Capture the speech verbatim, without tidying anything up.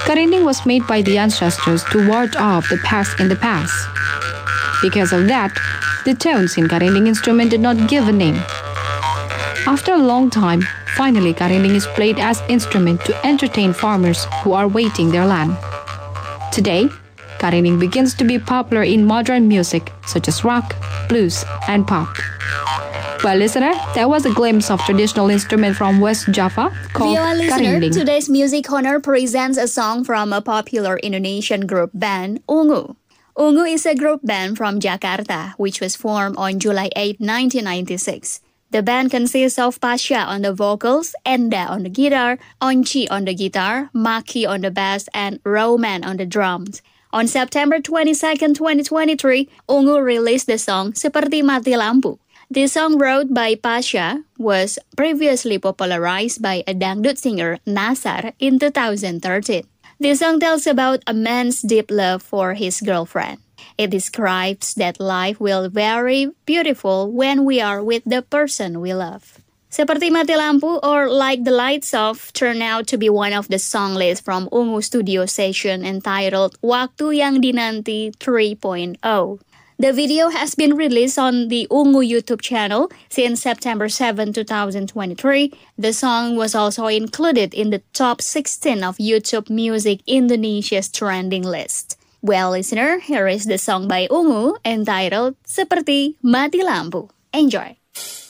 Karinding was made by the ancestors to ward off the past in the past. Because of that, the tones in Karinding instrument did not give a name. After a long time, finally Karinding is played as instrument to entertain farmers who are waiting their land. Today, Karinding begins to be popular in modern music such as rock, blues, and pop. Well, listener, that was a glimpse of traditional instrument from West Java called V O A listener, Karinding. today's Music Corner presents a song from a popular Indonesian group band, Ungu. Ungu is a group band from Jakarta, which was formed on July eighth, nineteen ninety-six. The band consists of Pasha on the vocals, Enda on the guitar, Onci on the guitar, Maki on the bass, and Roman on the drums. On September twenty-second, twenty twenty-three, Ungu released the song Seperti Mati Lampu. The song wrote by Pasha was previously popularized by a dangdut singer, Nasar, in two thousand thirteen. The song tells about a man's deep love for his girlfriend. It describes that life will be very beautiful when we are with the person we love. Seperti Mati Lampu or Like the Lights Off turned out to be one of the song lists from Ungu studio session entitled Waktu Yang Dinanti three point oh. The video has been released on the Ungu YouTube channel since September seventh, twenty twenty-three. The song was also included in the top sixteen of YouTube Music Indonesia's trending list. Well, listener, here is the song by Ungu entitled Seperti Mati Lampu. Enjoy!